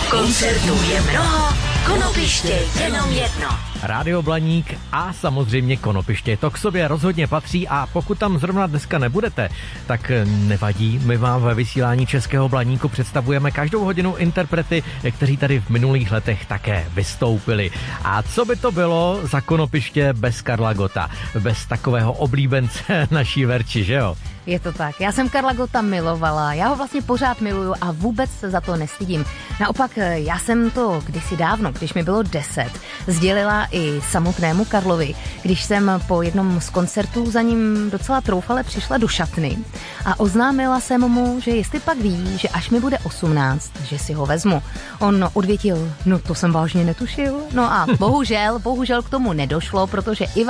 Koncertů je mnoho, Konopiště jenom jedno. Rádio Blaník a samozřejmě Konopiště. To k sobě rozhodně patří a pokud tam zrovna dneska nebudete, tak nevadí. My vám ve vysílání Českého Blaníku představujeme každou hodinu interprety, kteří tady v minulých letech také vystoupili. A co by to bylo za Konopiště bez Karla Gotta? Bez takového oblíbence naší Verči, že jo? Je to tak. Já jsem Karla Gotta milovala. Já ho vlastně pořád miluju a vůbec se za to nestydím. Naopak, já jsem to kdysi dávno, když mi bylo 10, sdělila i samotnému Karlovi, když jsem po jednom z koncertů za ním docela troufale přišla do šatny a oznámila jsem mu, že jestli pak ví, že až mi bude 18, že si ho vezmu. On odvětil, no to jsem vážně netušil. No a bohužel k tomu nedošlo, protože i